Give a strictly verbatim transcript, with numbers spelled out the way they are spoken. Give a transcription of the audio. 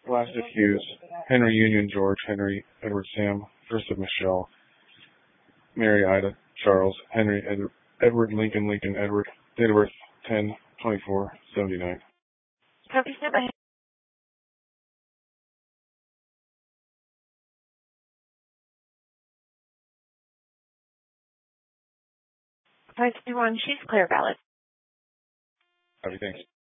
Elastic Hughes, Henry Union George, Henry Edward Sam, Joseph Michelle, Mary Ida Charles, Henry Ed- Edward Lincoln Lincoln Edward, date of birth ten twenty-four seventy-nine. Copy, stand by. five two one, she's clear valid. Copy, thanks.